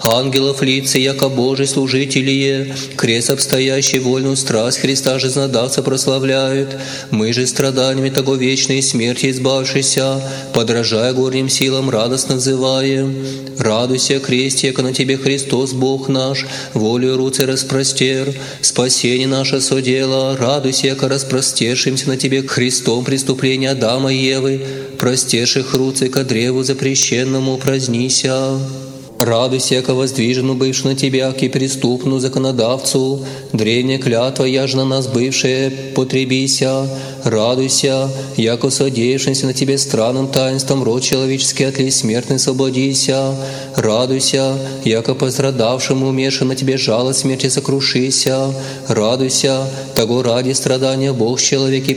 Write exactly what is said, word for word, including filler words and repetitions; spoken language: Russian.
ангелов лица, яко Божий служители, крест обстоящий вольную страсть Христа жизнодавца прославляют. Мы же страданиями того вечной смерти избавшися, подражая горним силам, радостно взываем. Радуйся, кресте, яко на тебе Христос Бог наш, волею руцы распростер, спасение наше содело. Радуйся, яко распростершимся на тебе Христом преступление Адама и Евы, простерших руцы ко древу запрещенному празднися. Радуйся, яко воздвижену бывшую на тебя, ки преступну законодавцу, древняя клятва, яж на нас бывшая, потребися. Радуйся, яко содеявшимся на тебе странным таинством род человеческий от лей смертный освободися. Радуйся, яко пострадавшим умершим на тебе жалость смерти сокрушися. Радуйся, того ради страдания Бог человеки